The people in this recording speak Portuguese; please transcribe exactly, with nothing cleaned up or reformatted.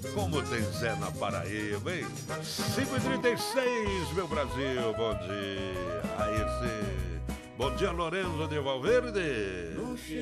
Como tem Zé na Paraíba, hein? cinco e trinta e seis, meu Brasil, bom dia. Aí sim. Bom dia, Lorenzo de Valverde.